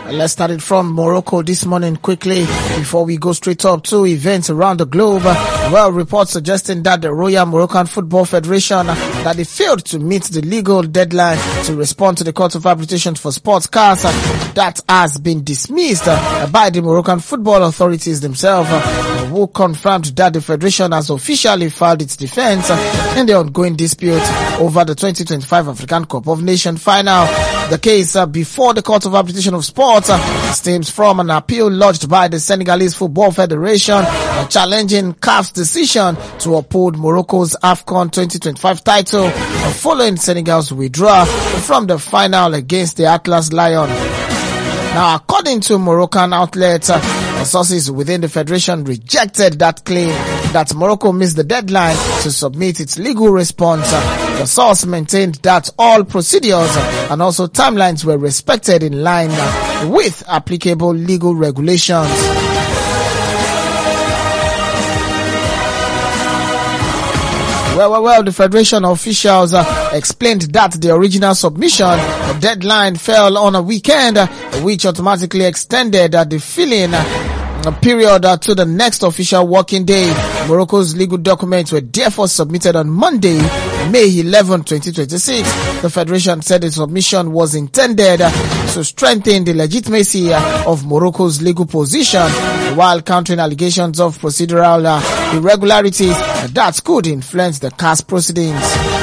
Let's start it from Morocco this morning quickly before we go straight up to events around the globe. Well, reports suggesting that the Royal Moroccan Football Federation that they failed to meet the legal deadline to respond to the Court of Arbitration for Sports CAS that has been dismissed by the Moroccan football authorities themselves, who confirmed that the federation has officially filed its defense in the ongoing dispute over the 2025 African Cup of Nations final. The case before the Court of Arbitration of Sports stems from an appeal lodged by the Senegalese Football Federation challenging CAF's decision to uphold Morocco's AFCON 2025 title following Senegal's withdrawal from the final against the Atlas Lion. Now, according to Moroccan outlets, sources within the federation rejected that claim that Morocco missed the deadline to submit its legal response. The source maintained that all procedures and also timelines were respected in line with applicable legal regulations. Well, the Federation officials explained that the original submission deadline fell on a weekend, which automatically extended the filing period to the next official working day. Morocco's legal documents were therefore submitted on Monday, May 11, 2026. The Federation said the submission was intended to strengthen the legitimacy of Morocco's legal position while countering allegations of procedural irregularities that could influence the CAS proceedings.